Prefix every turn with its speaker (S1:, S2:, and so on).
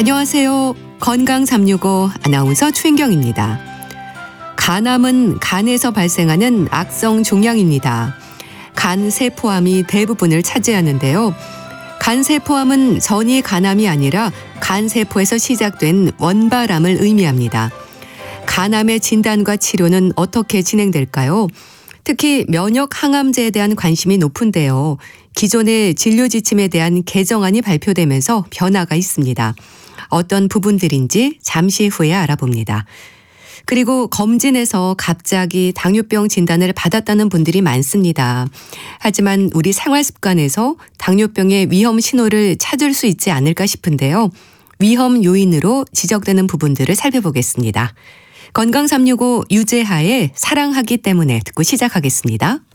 S1: 안녕하세요. 건강 365 아나운서 최인경입니다. 간암은 간에서 발생하는 악성 종양입니다. 간 세포암이 대부분을 차지하는데요. 간 세포암은 전이 간암이 아니라 간 세포에서 시작된 원발암을 의미합니다. 간암의 진단과 치료는 어떻게 진행될까요? 특히 면역 항암제에 대한 관심이 높은데요. 기존의 진료 지침에 대한 개정안이 발표되면서 변화가 있습니다. 어떤 부분들인지 잠시 후에 알아봅니다. 그리고 검진에서 갑자기 당뇨병 진단을 받았다는 분들이 많습니다. 하지만 우리 생활 습관에서 당뇨병의 위험 신호를 찾을 수 있지 않을까 싶은데요. 위험 요인으로 지적되는 부분들을 살펴보겠습니다. 건강 365 유재하의 사랑하기 때문에 듣고 시작하겠습니다.